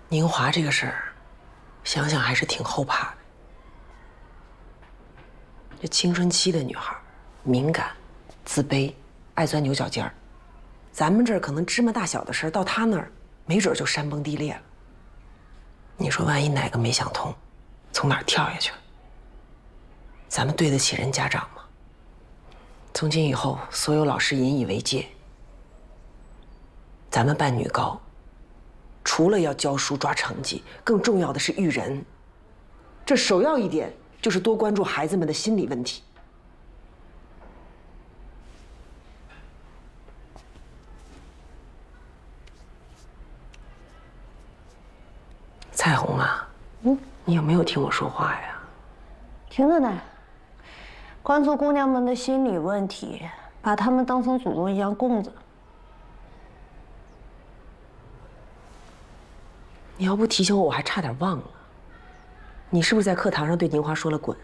宁华这个事儿，想想还是挺后怕的。这青春期的女孩，敏感、自卑，爱钻牛角尖儿。咱们这儿可能芝麻大小的事儿，到她那儿，没准就山崩地裂了。你说万一哪个没想通，从哪儿跳下去了？咱们对得起人家长吗？从今以后，所有老师引以为戒。咱们办女高，除了要教书抓成绩，更重要的是育人。这首要一点就是多关注孩子们的心理问题。彩虹啊，你有没有听我说话呀？ 听着呢。关注姑娘们的心理问题，把她们当成祖宗一样供着。 你要不提醒我，我还差点忘了。你是不是在课堂上对宁华说了滚？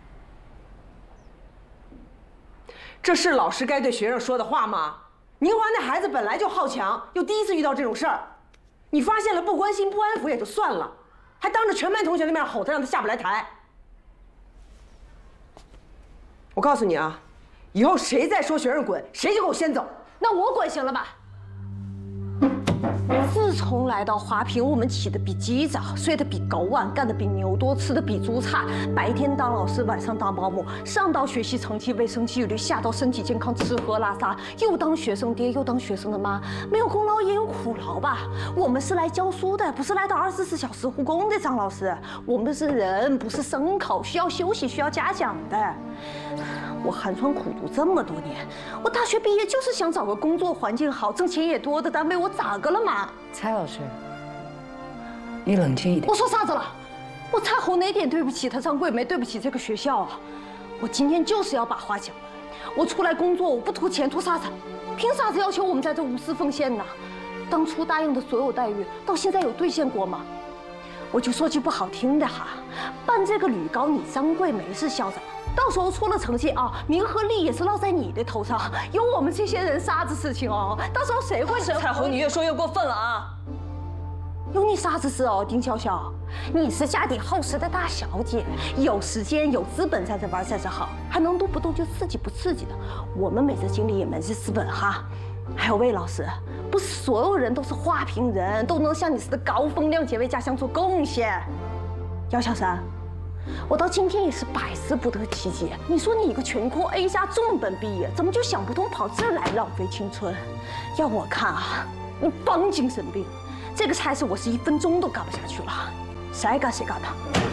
这是老师该对学生说的话吗？宁华那孩子本来就好强，又第一次遇到这种事儿，你发现了不关心不安抚也就算了，还当着全班同学的面吼他，让他下不来台。我告诉你啊，以后谁再说学生滚，谁就给我先走。 那我滚行了吧？自从来到华坪，我们起得比鸡早，睡得比狗晚，干得比牛多，吃得比猪差。白天当老师，晚上当保姆，上到学习成绩、卫生纪律，下到身体健康、吃喝拉撒，又当学生爹，又当学生的妈，没有功劳也有苦劳吧？我们是来教书的，不是来到24小时护工的，张老师。我们是人，不是牲口，需要休息，需要嘉奖的。我寒窗苦读这么多年，我大学毕业就是想找个工作环境好、挣钱也多的单位，我咋个了嘛？ 蔡老师，你冷静一点。 我说啥子了？我彩虹哪点对不起他张桂梅，对不起这个学校啊？我今天就是要把话讲完。我出来工作，我不图钱，图啥子？凭啥子要求我们在这无私奉献呢？当初答应的所有待遇，到现在有兑现过吗？我就说句不好听的哈，办这个女高，你张桂梅是校长。到时候出了成绩啊，名和利也是落在你的头上，有我们这些人啥子事情哦？到时候谁会？ 彩虹，你越说越过分了啊！ 有你啥子事哦，丁潇潇？你是家底厚实的大小姐，有时间有资本在这玩在这好，还能动不动就刺激不刺激的？我们每次经理也没这资本哈。还有魏老师，不是所有人都是花瓶人，都能像你似的高风亮节为家乡做贡献。姚小山。我到今天也是百思不得其解。你说你一个全科 A 加重本毕业，怎么就想不通跑这儿来浪费青春？要我看啊，你帮精神病，这个差事我是1分钟都干不下去了，谁爱干谁干吧。